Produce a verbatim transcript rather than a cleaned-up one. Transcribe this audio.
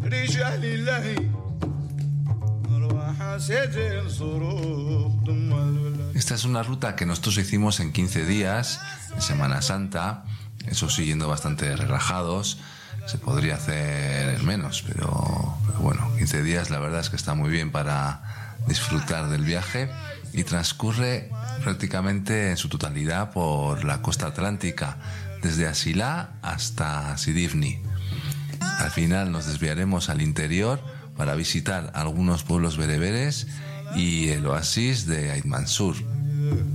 Esta es una ruta que nosotros hicimos en quince días, en Semana Santa, eso sí, yendo bastante relajados. Se podría hacer en menos, pero, pero bueno, quince días la verdad es que está muy bien para disfrutar del viaje, y transcurre prácticamente en su totalidad por la costa atlántica, desde Asilá hasta Sidifni. Al final nos desviaremos al interior para visitar algunos pueblos bereberes y el oasis de Ait Mansur.